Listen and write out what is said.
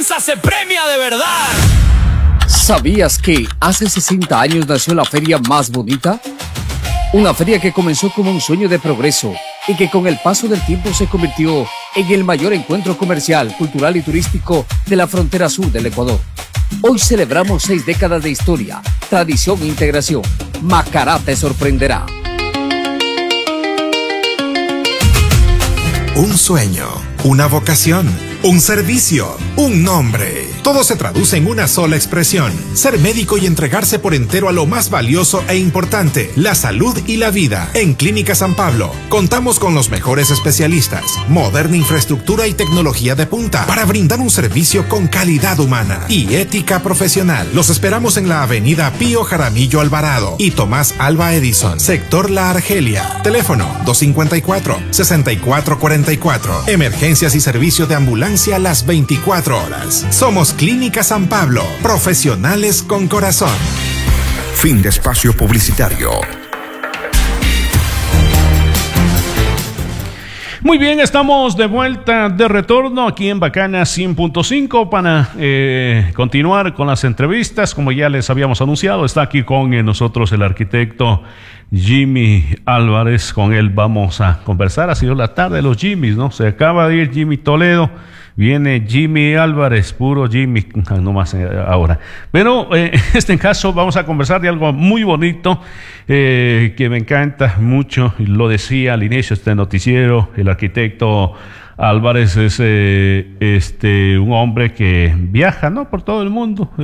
confianza se premia de verdad. ¿Sabías que hace 60 años nació la feria más bonita? Una feria que comenzó como un sueño de progreso y que con el paso del tiempo se convirtió en el mayor encuentro comercial, cultural y turístico de la frontera sur del Ecuador. Hoy celebramos 6 décadas de historia, tradición e integración. Macará te sorprenderá. Un sueño, una vocación, un servicio, un nombre. Todo se traduce en una sola expresión: ser médico y entregarse por entero a lo más valioso e importante, la salud y la vida. En Clínica San Pablo contamos con los mejores especialistas, moderna infraestructura y tecnología de punta para brindar un servicio con calidad humana y ética profesional. Los esperamos en la avenida Pío Jaramillo Alvarado y Tomás Alva Edison, sector La Argelia. Teléfono 254-6444. Emergencias y servicio de ambulancia las 24 horas. Somos Clínica San Pablo, profesionales con corazón. Fin de espacio publicitario. Muy bien, estamos de vuelta, de retorno aquí en Bacana 100.5 para continuar con las entrevistas. Como ya les habíamos anunciado, está aquí con nosotros el arquitecto Jimmy Álvarez. Con él vamos a conversar. Ha sido la tarde de los Jimmys, ¿no? Se acaba de ir Jimmy Toledo, viene Jimmy Álvarez, puro Jimmy, no más ahora. Pero en este caso vamos a conversar de algo muy bonito que me encanta mucho. Lo decía al inicio de este noticiero, el arquitecto Álvarez es un hombre que viaja, ¿no?, por todo el mundo.